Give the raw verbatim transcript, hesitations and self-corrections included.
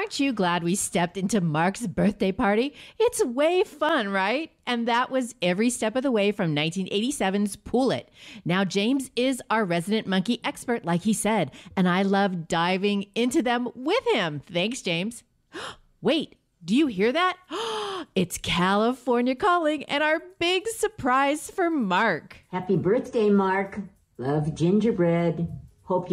Aren't you glad we stepped into Mark's birthday party? It's way fun, right? And that was every step of the way from nineteen eighty-seven's Pool It. Now, James is our resident monkey expert, like he said, and I love diving into them with him. Thanks, James. Wait, do you hear that? It's California calling and our big surprise for Mark. Happy birthday, Mark. Love, gingerbread.